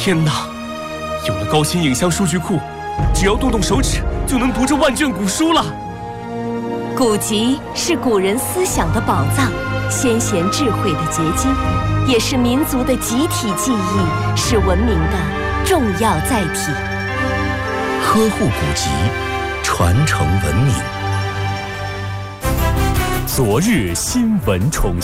天哪！有了高清影像数据库，只要动动手指就能读这万卷古书了。 古籍是古人思想的宝藏，先贤智慧的结晶，也是民族的集体记忆，是文明的重要载体。 呵护古籍，传承文明。 昨日新闻重